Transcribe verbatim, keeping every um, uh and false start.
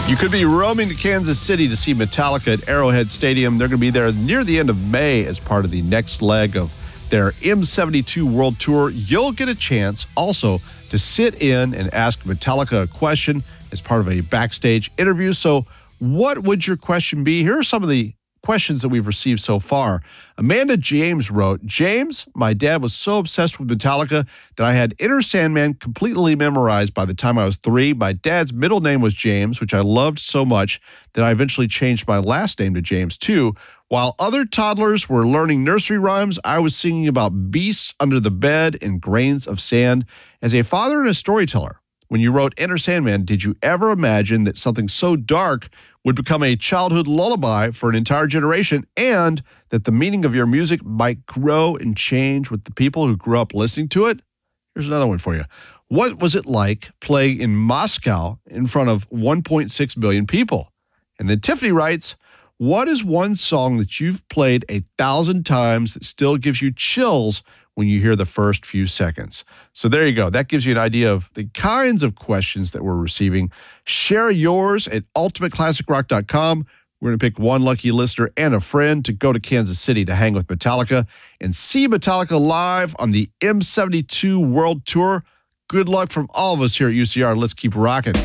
You could be roaming to Kansas City to see Metallica at Arrowhead Stadium. They're going to be there near the end of May as part of the next leg of their M seventy-two World Tour. You'll get a chance also to sit in and ask Metallica a question as part of a backstage interview. So what would your question be? Here are some of the questions that we've received so far. Amanda James wrote, James, my dad was so obsessed with Metallica that I had Enter Sandman completely memorized by the time I was three. My dad's middle name was James, which I loved so much that I eventually changed my last name to James too. While other toddlers were learning nursery rhymes, I was singing about beasts under the bed and grains of sand. As a father and a storyteller, when you wrote Enter Sandman, did you ever imagine that something so dark would become a childhood lullaby for an entire generation, and that the meaning of your music might grow and change with the people who grew up listening to it? Here's another one for you. What was it like playing in Moscow in front of one point six million people? And then Tiffany writes, what is one song that you've played a thousand times that still gives you chills when you hear the first few seconds? So there you go. That gives you an idea of the kinds of questions that we're receiving. Share yours at ultimate classic rock dot com. We're going to pick one lucky listener and a friend to go to Kansas City to hang with Metallica and see Metallica live on the M seventy-two World Tour. Good luck from all of us here at U C R. Let's keep rocking.